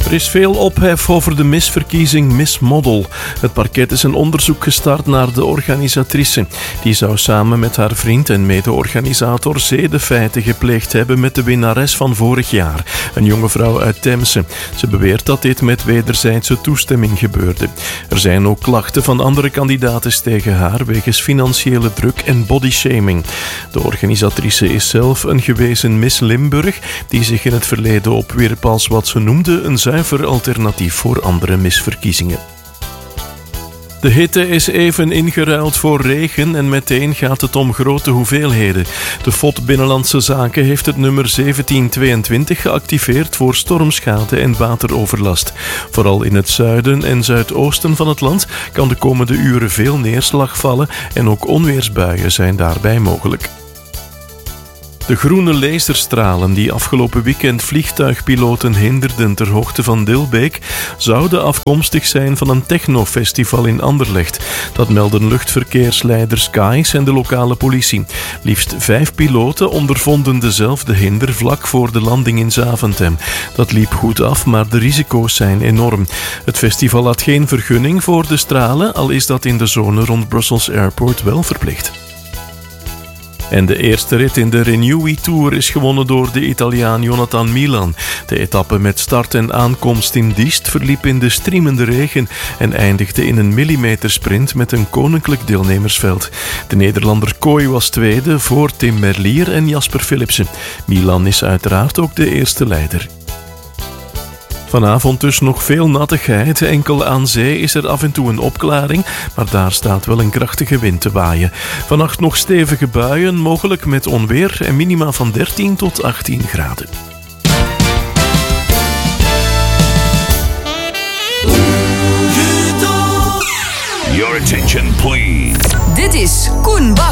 Er is veel ophef over de misverkiezing Miss Model. Het parket is een onderzoek gestart naar de organisatrice. Die zou samen met haar vriend en mede-organisator zedenfeiten gepleegd hebben met de winnares van vorig jaar, een jonge vrouw uit Temse. Ze beweert dat dit met wederzijdse toestemming gebeurde. Er zijn ook klachten van andere kandidaten tegen haar wegens financiële druk en bodyshaming. De organisatrice is zelf een gewezen Miss Limburg die zich in het verleden opwierp als wat ze noemde een zuiver alternatief voor andere misverkiezingen. De hitte is even ingeruild voor regen en meteen gaat het om grote hoeveelheden. De FOD Binnenlandse Zaken heeft het nummer 1722 geactiveerd voor stormschade en wateroverlast. Vooral in het zuiden en zuidoosten van het land kan de komende uren veel neerslag vallen en ook onweersbuien zijn daarbij mogelijk. De groene laserstralen die afgelopen weekend vliegtuigpiloten hinderden ter hoogte van Dilbeek zouden afkomstig zijn van een technofestival in Anderlecht. Dat melden luchtverkeersleider Skies en de lokale politie. Liefst 5 piloten ondervonden dezelfde hinder vlak voor de landing in Zaventem. Dat liep goed af, maar de risico's zijn enorm. Het festival had geen vergunning voor de stralen, al is dat in de zone rond Brussels Airport wel verplicht. En de eerste rit in de Renewy Tour is gewonnen door de Italiaan Jonathan Milan. De etappe met start en aankomst in Diest verliep in de striemende regen en eindigde in een millimetersprint met een koninklijk deelnemersveld. De Nederlander Kooi was tweede voor Tim Merlier en Jasper Philipsen. Milan is uiteraard ook de eerste leider. Vanavond dus nog veel nattigheid. Enkel aan zee is er af en toe een opklaring, maar daar staat wel een krachtige wind te waaien. Vannacht nog stevige buien, mogelijk met onweer en minima van 13 tot 18 graden. Your attention, please. Dit is Koen Bak.